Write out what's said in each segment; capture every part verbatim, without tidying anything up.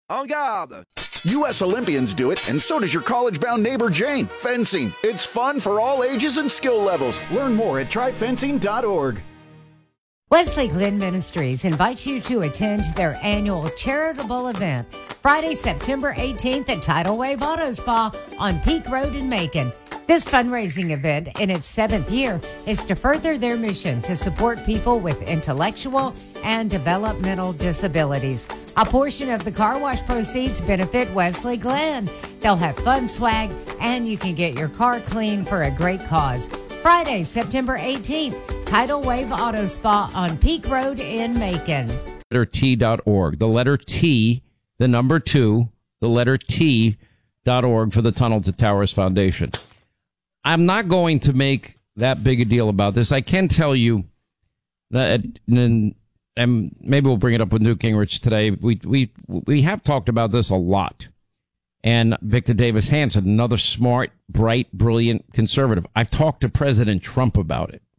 En garde! U S Olympians do it, and so does your college-bound neighbor Jane. Fencing. It's fun for all ages and skill levels. Learn more at try fencing dot org. Wesley Glenn Ministries invites you to attend their annual charitable event Friday, September eighteenth at Tidal Wave Auto Spa on Peak Road in Macon. This fundraising event, in its seventh year, is to further their mission to support people with intellectual and developmental disabilities. A portion of the car wash proceeds benefit Wesley Glenn. They'll have fun swag, and you can get your car clean for a great cause. Friday, September eighteenth, Tidal Wave Auto Spa on Peak Road in Macon. Letter T dot org. The letter T, the number two, the letter T dot org for the Tunnel to Towers Foundation. I'm not going to make that big a deal about this. I can tell you that, and, and maybe we'll bring it up with Newt Gingrich today. We we we have talked about this a lot. And Victor Davis Hanson, another smart, bright, brilliant conservative. I've talked to President Trump about it.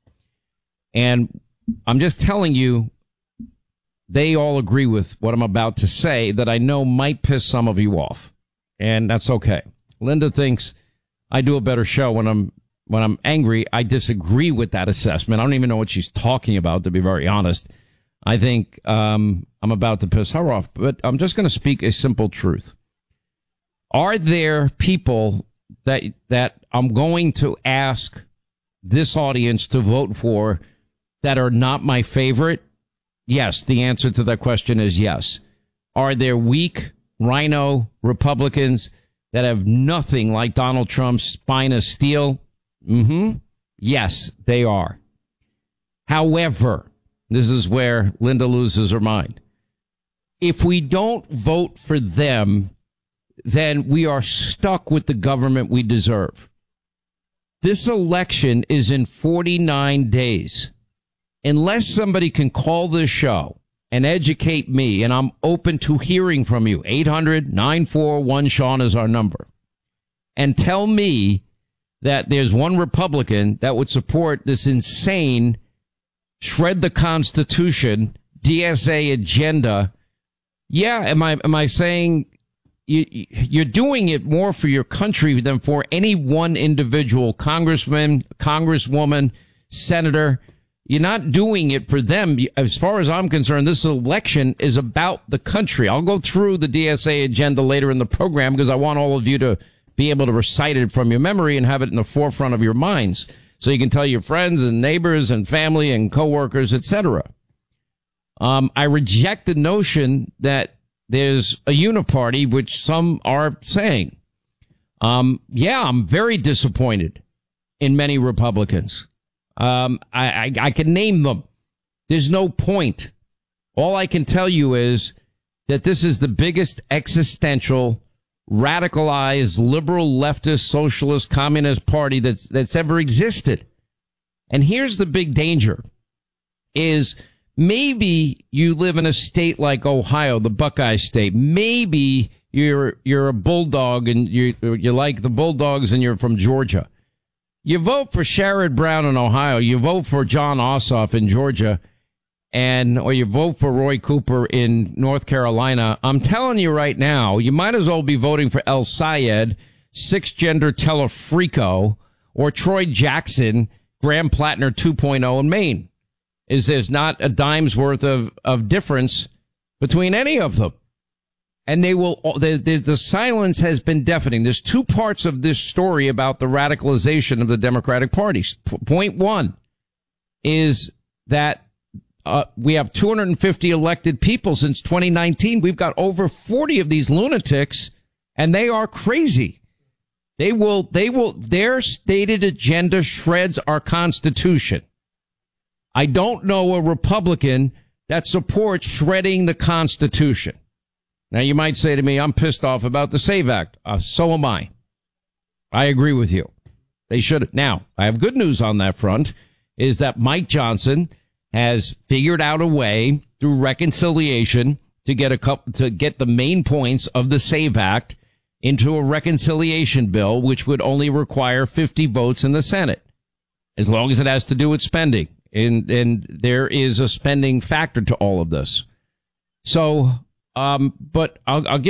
And I'm just telling you, they all agree with what I'm about to say that I know might piss some of you off. And that's okay. Linda thinks I do a better show when I'm when I'm angry. I disagree with that assessment. I don't even know what she's talking about, to be very honest. I think um, I'm about to piss her off. But I'm just going to speak a simple truth. Are there people that that I'm going to ask this audience to vote for that are not my favorite? Yes, the answer to that question is yes. Are there weak rhino Republicans that have nothing like Donald Trump's spine of steel? Mm-hmm. Yes, they are. However, this is where Linda loses her mind. If we don't vote for them, then we are stuck with the government we deserve. This election is in forty-nine days. Unless somebody can call this show and educate me, and I'm open to hearing from you, eight hundred, nine four one, Sean is our number, and tell me that there's one Republican that would support this insane shred the Constitution, D S A agenda. Yeah, am I am I saying you, you're doing it more for your country than for any one individual congressman, congresswoman, senator? You're not doing it for them. As far as I'm concerned, this election is about the country. I'll go through the D S A agenda later in the program because I want all of you to be able to recite it from your memory and have it in the forefront of your minds so you can tell your friends and neighbors and family and coworkers, et cetera. Um, I reject the notion that there's a uniparty, which some are saying. Um, yeah, I'm very disappointed in many Republicans. Um, I, I, I can name them. There's no point. All I can tell you is that this is the biggest existential, radicalized, liberal, leftist, socialist, communist party that's, that's ever existed. And here's the big danger is maybe you live in a state like Ohio, the Buckeye state. Maybe you're, you're a bulldog and you, you like the Bulldogs and you're from Georgia. You vote for Sherrod Brown in Ohio, you vote for John Ossoff in Georgia, and or you vote for Roy Cooper in North Carolina. I'm telling you right now, you might as well be voting for El Sayed, six-gender Telefrico, or Troy Jackson, Graham Plattner two point oh in Maine. Is there's not a dime's worth of, of difference between any of them. And they will, the, the, the silence has been deafening. There's two parts of this story about the radicalization of the Democratic Party. P- point one is that uh, we have two hundred fifty elected people since twenty nineteen. We've got over forty of these lunatics, and they are crazy. They will, they will, their stated agenda shreds our Constitution. I don't know a Republican that supports shredding the Constitution. Now, you might say to me, I'm pissed off about the SAVE Act. Uh, so am I. I agree with you. They should. Now, I have good news on that front, is that Mike Johnson has figured out a way through reconciliation to get a couple, to get the main points of the SAVE Act into a reconciliation bill, which would only require fifty votes in the Senate, as long as it has to do with spending. And, and there is a spending factor to all of this. So, um, but I'll, I'll give